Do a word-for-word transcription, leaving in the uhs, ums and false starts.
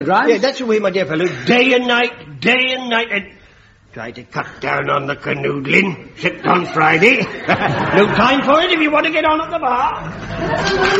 Right? Yeah, that's the way, my dear fellow. Day and night, day and night, and try to cut down on the canoodling, except on Friday. No time for it if you want to get on at the bar.